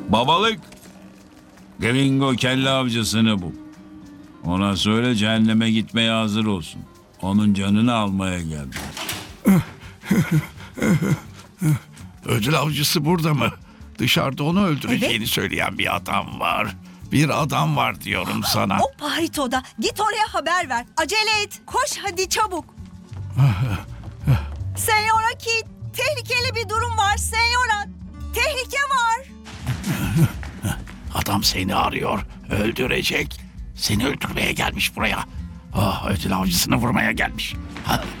Babalık. Gringo kelle avcısını bul. Ona söyle cehenneme gitmeye hazır olsun. Onun canını almaya geldim. Ödül avcısı burada mı? Dışarıda onu öldüreceğini söyleyen bir adam var. Bir adam var diyorum sana. O Parito'da. Git oraya haber ver. Acele et. Koş hadi çabuk. Senyora Kid, tehlikeli bir durum var Senyora. Tehlike var. Adam seni arıyor. Öldürecek. Seni öldürmeye gelmiş buraya. Ödül avcısını vurmaya gelmiş.